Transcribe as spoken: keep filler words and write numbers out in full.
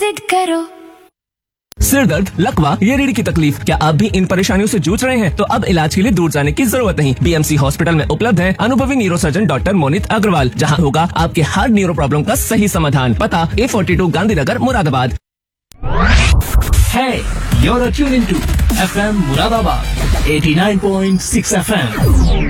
जिद करो। सिर दर्द, लकवा या रीढ़ की तकलीफ, क्या आप भी इन परेशानियों से जूझ रहे हैं? तो अब इलाज के लिए दूर जाने की जरूरत नहीं। बीएमसी हॉस्पिटल में उपलब्ध है अनुभवी न्यूरोसर्जन डॉक्टर मोनित अग्रवाल, जहां होगा आपके हर न्यूरो प्रॉब्लम का सही समाधान। पता ए forty two Gandhinagar Moradabad. Hey, you're tuned into F M Muradabad eighty-nine point six F M.